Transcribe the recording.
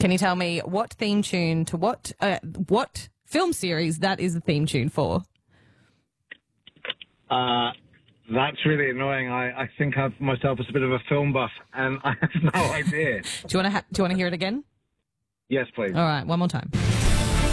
Can you tell me what theme tune to what film series that is the theme tune for? That's really annoying. I think of myself as a bit of a film buff, and I have no idea. Do you want to hear it again? Yes, please. All right, one more time.